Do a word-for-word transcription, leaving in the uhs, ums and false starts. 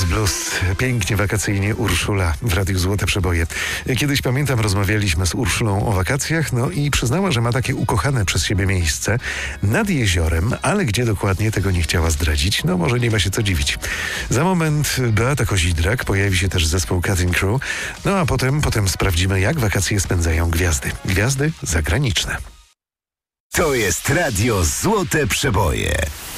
Blues. Pięknie, wakacyjnie Urszula w Radiu Złote Przeboje. Kiedyś, pamiętam, rozmawialiśmy z Urszulą o wakacjach, no i przyznała, że ma takie ukochane przez siebie miejsce nad jeziorem, ale gdzie dokładnie, tego nie chciała zdradzić. No może nie ma się co dziwić. Za moment Beata Kozidrak, pojawi się też zespół Cutting Crew, no a potem, potem sprawdzimy, jak wakacje spędzają gwiazdy. Gwiazdy zagraniczne. To jest Radio Złote Przeboje.